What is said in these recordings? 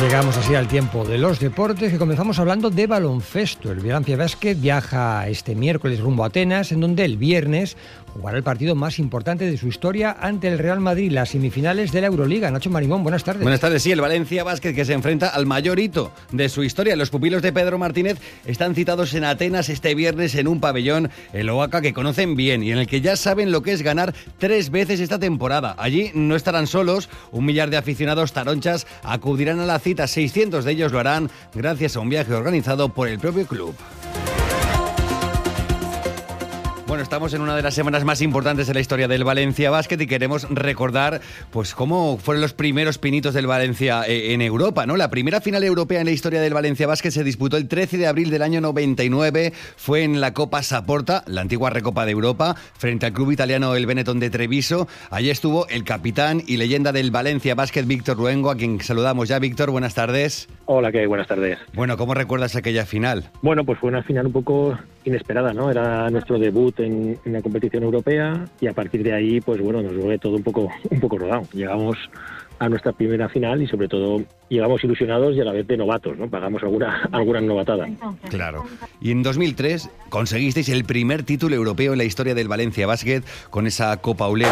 Llegamos así al tiempo de los deportes, que comenzamos hablando de baloncesto. El Valencia Basket viaja este miércoles rumbo a Atenas, en donde el viernes jugará el partido más importante de su historia ante el Real Madrid, las semifinales de la Euroliga. Nacho Marimón, buenas tardes. Buenas tardes, sí, el Valencia Basket que se enfrenta al mayor hito de su historia. Los pupilos de Pedro Martínez están citados en Atenas este viernes en un pabellón, el Oaca, que conocen bien y en el que ya saben lo que es ganar 3 veces esta temporada. Allí no estarán solos, 1 millar de aficionados taronchas acudirán a la cita, 600 de ellos lo harán gracias a un viaje organizado por el propio club. Bueno, estamos en una de las semanas más importantes de la historia del Valencia Basket y queremos recordar pues cómo fueron los primeros pinitos del Valencia en Europa, ¿no? La primera final europea en la historia del Valencia Basket se disputó el 13 de abril del año 99, fue en la Copa Saporta, la antigua Recopa de Europa, frente al club italiano el Benetton de Treviso. Allí estuvo el capitán y leyenda del Valencia Basket, Víctor Luengo, a quien saludamos ya. Víctor, buenas tardes. Hola, ¿qué? Buenas tardes. Bueno, ¿cómo recuerdas aquella final? Bueno, pues fue una final un poco inesperada, ¿no? Era nuestro debut en la competición europea y a partir de ahí, pues bueno, nos fue todo un poco rodado. Llegamos a nuestra primera final y sobre todo llegamos ilusionados y a la vez de novatos, ¿no? Pagamos alguna novatada. Claro. Y en 2003 conseguisteis el primer título europeo en la historia del Valencia Basket con esa Copa Olet.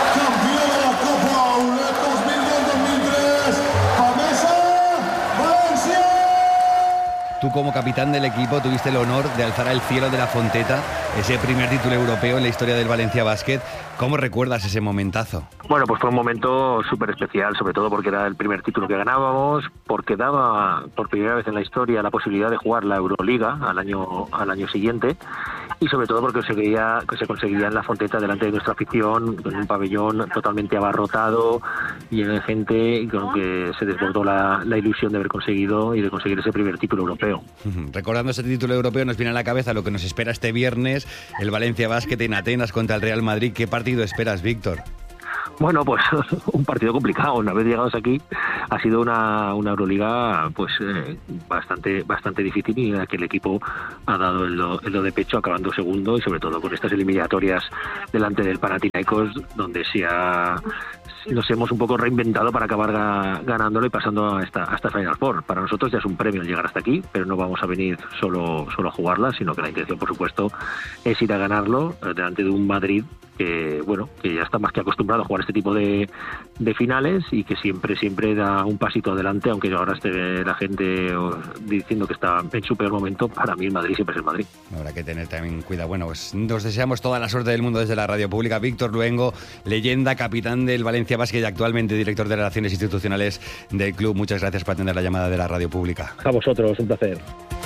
Tú, como capitán del equipo, tuviste el honor de alzar al cielo de la Fonteta ese primer título europeo en la historia del Valencia Basket. ¿Cómo recuerdas ese momentazo? Bueno, pues fue un momento súper especial, sobre todo porque era el primer título que ganábamos, porque daba por primera vez en la historia la posibilidad de jugar la Euroliga al año siguiente, y sobre todo porque se conseguía en la Fonteta delante de nuestra afición, con un pabellón totalmente abarrotado, lleno de gente, con que se desbordó la ilusión de haber conseguido ese primer título europeo. Recordando ese título europeo, nos viene a la cabeza lo que nos espera este viernes, el Valencia Basket en Atenas contra el Real Madrid. ¿Qué partido esperas, Víctor? Bueno, pues un partido complicado. Una vez llegados aquí, ha sido una Euroliga pues bastante difícil, y en la que el equipo ha dado el do de pecho, acabando segundo, y sobre todo con estas eliminatorias delante del Panathinaikos, donde nos hemos un poco reinventado para acabar ganándolo y pasando hasta Final Four. Para nosotros ya es un premio llegar hasta aquí, pero no vamos a venir solo a jugarla, sino que la intención, por supuesto, es ir a ganarlo delante de un Madrid que ya está más que acostumbrado a jugar este tipo de finales y que siempre da un pasito adelante, aunque ahora esté la gente diciendo que está en su peor momento. Para mí el Madrid siempre es el Madrid. Habrá que tener también cuidado. Bueno, pues nos deseamos toda la suerte del mundo desde la radio pública. Víctor Luengo, leyenda, capitán del Valencia Basket y actualmente director de Relaciones Institucionales del club. Muchas gracias por atender la llamada de la radio pública. A vosotros, un placer.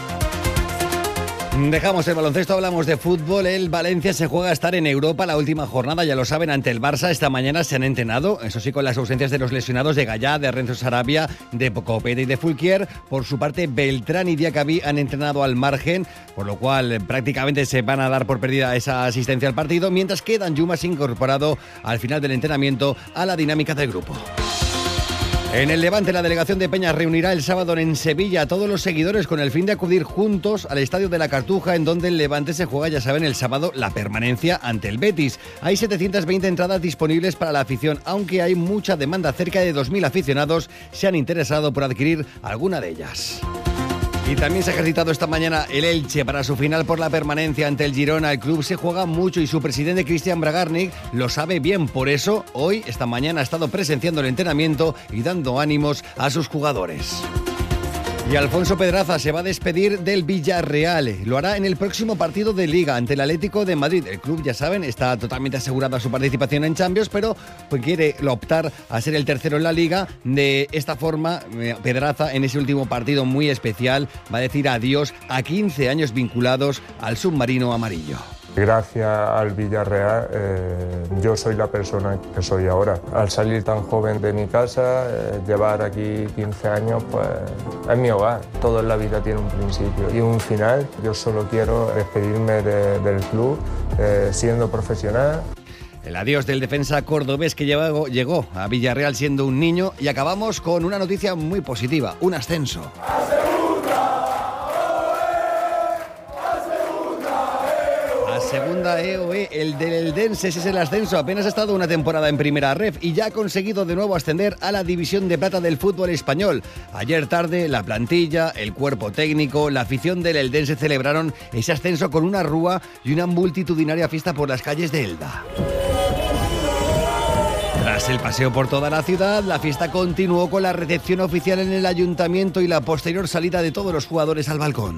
Dejamos el baloncesto, hablamos de fútbol. El Valencia se juega a estar en Europa la última jornada, ya lo saben, ante el Barça. Esta mañana se han entrenado, eso sí, con las ausencias de los lesionados de Gallá, de Renzo Sarabia, de Copete y de Fulquier. Por su parte, Beltrán y Diacabí han entrenado al margen, por lo cual prácticamente se van a dar por perdida esa asistencia al partido, mientras que Danjuma se ha incorporado al final del entrenamiento a la dinámica del grupo. En el Levante, la delegación de Peñas reunirá el sábado en Sevilla a todos los seguidores con el fin de acudir juntos al Estadio de la Cartuja, en donde el Levante se juega, ya saben, el sábado la permanencia ante el Betis. Hay 720 entradas disponibles para la afición, aunque hay mucha demanda. Cerca de 2.000 aficionados se han interesado por adquirir alguna de ellas. Y también se ha ejercitado esta mañana el Elche para su final por la permanencia ante el Girona. El club se juega mucho y su presidente Cristian Bragarnik lo sabe bien. Por eso, esta mañana ha estado presenciando el entrenamiento y dando ánimos a sus jugadores. Y Alfonso Pedraza se va a despedir del Villarreal. Lo hará en el próximo partido de Liga ante el Atlético de Madrid. El club, ya saben, está totalmente asegurada su participación en Champions, pero quiere optar a ser el tercero en la Liga. De esta forma, Pedraza, en ese último partido muy especial, va a decir adiós a 15 años vinculados al submarino amarillo. Gracias al Villarreal yo soy la persona que soy ahora. Al salir tan joven de mi casa, llevar aquí 15 años, pues es mi hogar. Todo en la vida tiene un principio y un final. Yo solo quiero despedirme del club siendo profesional. El adiós del defensa cordobés que llegó a Villarreal siendo un niño. Y acabamos con una noticia muy positiva, un ascenso. Segunda EOE, el del Eldense, ese es el ascenso. Apenas ha estado una temporada en Primera Ref y ya ha conseguido de nuevo ascender a la división de plata del fútbol español. Ayer tarde, la plantilla, el cuerpo técnico, la afición del Eldense celebraron ese ascenso con una rúa y una multitudinaria fiesta por las calles de Elda. Tras el paseo por toda la ciudad, la fiesta continuó con la recepción oficial en el ayuntamiento y la posterior salida de todos los jugadores al balcón.